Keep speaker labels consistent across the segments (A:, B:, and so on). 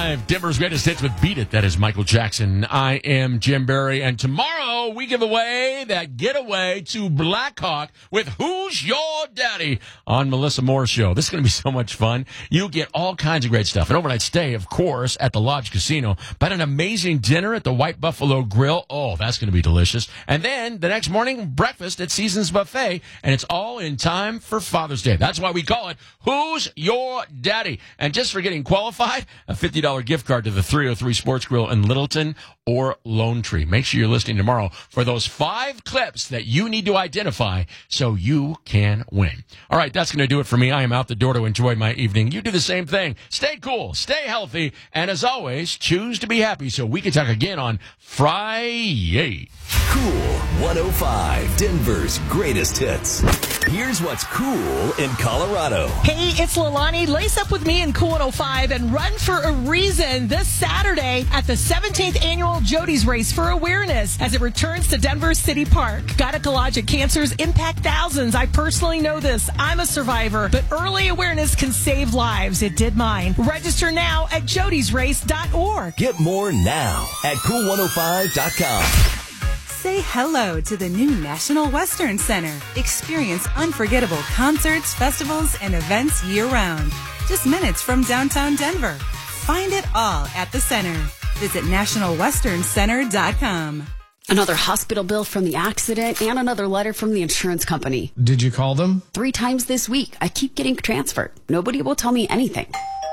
A: 105, Denver's greatest hits with Beat It. That is Michael Jackson. I am Jim Berry, and tomorrow we give away that getaway to Blackhawk with Who's Your Daddy on Melissa Moore's show. This is going to be so much fun. You'll get all kinds of great stuff. An overnight stay, of course, at the Lodge Casino, but an amazing dinner at the White Buffalo Grill. Oh, that's going to be delicious. And then the next morning, breakfast at Seasons Buffet, and it's all in time for Father's Day. That's why we call it Who's Your Daddy? And just for getting qualified, a $50 gift card to the 303 Sports Grill in Littleton or Lone Tree. Make sure you're listening tomorrow for those 5 clips that you need to identify so you can win. All right, that's going to do it for me. I am out the door to enjoy my evening. You do the same thing. Stay cool, stay healthy, and as always, choose to be happy so we can talk again on Friday.
B: Cool 105, Denver's greatest hits. Here's what's cool in Colorado.
C: Hey, it's Leilani. Lace up with me in Cool 105 and run for a reason this Saturday at the 17th annual Jody's Race for Awareness as it returns to Denver City Park. Gynecologic cancers impact thousands. I personally know this. I'm a survivor, but early awareness can save lives. It did mine. Register now at jodysrace.org.
B: Get more now at cool105.com.
D: Say hello to the new National Western Center. Experience unforgettable concerts, festivals, and events year-round. Just minutes from downtown Denver. Find it all at the center. Visit nationalwesterncenter.com.
E: Another hospital bill from the accident and another letter from the insurance company.
F: Did you call them?
E: 3 times this week. I keep getting transferred. Nobody will tell me anything.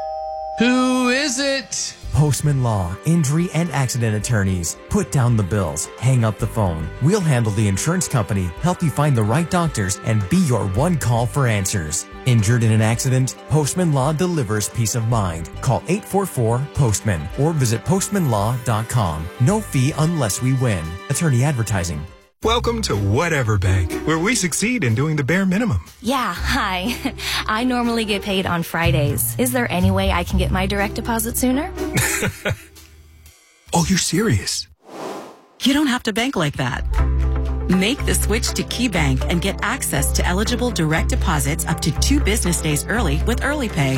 F: Who is it?
G: Postman Law, injury and accident attorneys. Put down the bills. Hang up the phone. We'll handle the insurance company, help you find the right doctors, and be your one call for answers. Injured in an accident? Postman Law delivers peace of mind. Call 844-POSTMAN or visit postmanlaw.com. No fee unless we win. Attorney advertising.
H: Welcome to Whatever Bank, where we succeed in doing the bare minimum.
I: Yeah, hi. I normally get paid on Fridays. Is there any way I can get my direct deposit sooner?
H: Oh, you're serious?
J: You don't have to bank like that. Make the switch to KeyBank and get access to eligible direct deposits up to 2 business days early with Early Pay.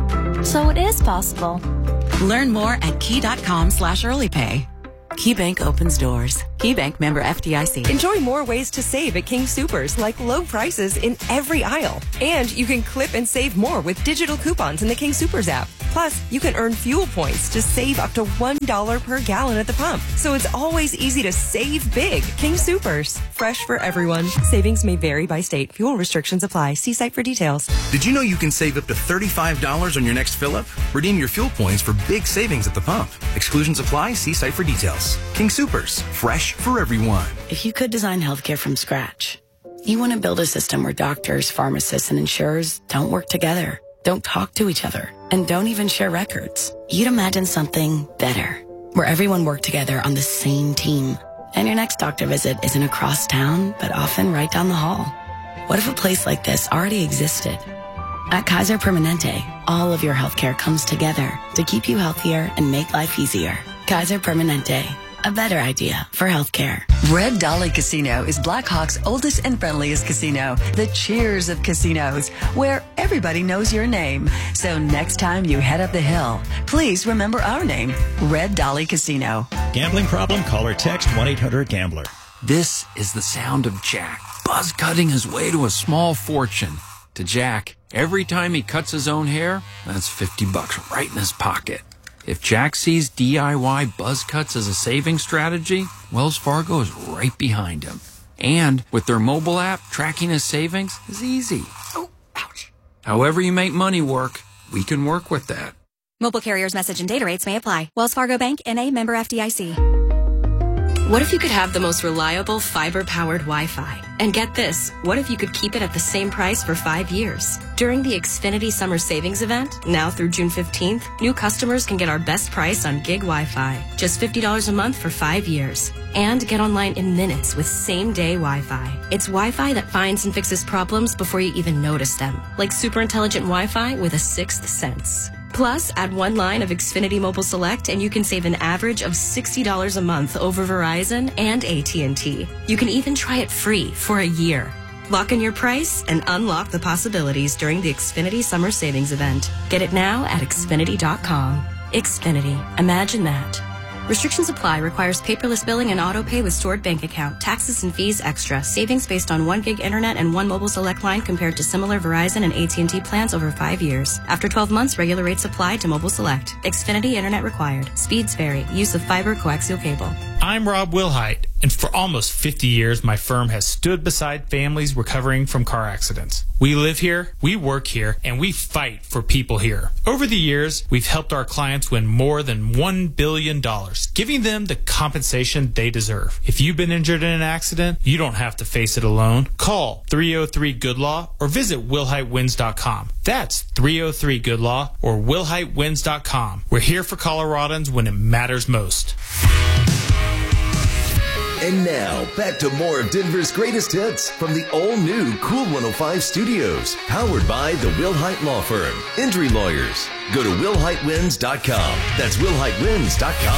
I: So it is possible.
J: Learn more at key.com/earlypay. KeyBank opens doors. KeyBank member FDIC.
K: Enjoy more ways to save at King Soopers, like low prices in every aisle. And you can clip and save more with digital coupons in the King Soopers app. Plus, you can earn fuel points to save up to $1 per gallon at the pump. So it's always easy to save big. King Soopers. Fresh for everyone. Savings may vary by state. Fuel restrictions apply. See site for details.
L: Did you know you can save up to $35 on your next fill-up? Redeem your fuel points for big savings at the pump. Exclusions apply. See site for details. King Soopers. Fresh for everyone.
E: If you could design healthcare from scratch, you want to build a system where doctors, pharmacists, and insurers don't work together, don't talk to each other, and don't even share records. You'd imagine something better, where everyone worked together on the same team, and your next doctor visit isn't across town, but often right down the hall. What if a place like this already existed? At Kaiser Permanente, all of your healthcare comes together to keep you healthier and make life easier. Kaiser Permanente. A better idea for healthcare.
M: Red Dolly Casino is Blackhawk's oldest and friendliest casino, the cheers of casinos, where everybody knows your name. So next time you head up the hill, please remember our name, Red Dolly Casino.
N: Gambling problem? Call or text 1-800-GAMBLER.
O: This is the sound of Jack, buzz cutting his way to a small fortune. To Jack, every time he cuts his own hair, that's $50 right in his pocket. If Jack sees DIY buzz cuts as a saving strategy, Wells Fargo is right behind him. And with their mobile app, tracking his savings is easy. Oh, ouch. However you make money work, we can work with that.
P: Mobile carriers' message and data rates may apply. Wells Fargo Bank, N.A., member FDIC.
Q: What if you could have the most reliable fiber-powered Wi-Fi? And get this, what if you could keep it at the same price for 5 years? During the Xfinity Summer Savings Event, now through June 15th, new customers can get our best price on gig Wi-Fi. Just $50 a month for 5 years. And get online in minutes with same-day Wi-Fi. It's Wi-Fi that finds and fixes problems before you even notice them. Like super intelligent Wi-Fi with a sixth sense. Plus, add 1 line of Xfinity Mobile Select and you can save an average of $60 a month over Verizon and AT&T. You can even try it free for a year. Lock in your price and unlock the possibilities during the Xfinity Summer Savings Event. Get it now at Xfinity.com. Xfinity. Imagine that. Restrictions apply. Requires paperless billing and auto pay with stored bank account. Taxes and fees extra. Savings based on 1 gig internet and 1 mobile select line compared to similar Verizon and AT&T plans over 5 years. After 12 months, regular rates apply to mobile select. Xfinity internet required. Speeds vary. Use of fiber coaxial cable.
R: I'm Rob Wilhite, and for almost 50 years, my firm has stood beside families recovering from car accidents. We live here, we work here, and we fight for people here. Over the years, we've helped our clients win more than $1 billion, giving them the compensation they deserve. If you've been injured in an accident, you don't have to face it alone. Call 303-GOOD-LAW or visit WilhiteWins.com. That's 303-GOOD-LAW or WilhiteWins.com. We're here for Coloradans when it matters most.
B: And now, back to more of Denver's greatest hits from the all-new Cool 105 Studios, powered by the Wilhite Law Firm, Injury Lawyers. Go to WilhiteWins.com. That's WilhiteWins.com.